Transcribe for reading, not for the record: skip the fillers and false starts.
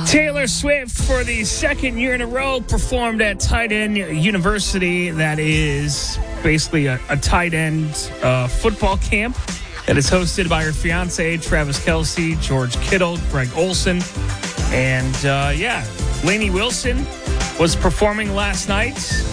Taylor Swift, for the second year in a row, performed at Tight End University. That is basically a tight end football camp that is hosted by her fiance, Travis Kelce, George Kittle, Greg Olsen. And, Lainey Wilson was performing last night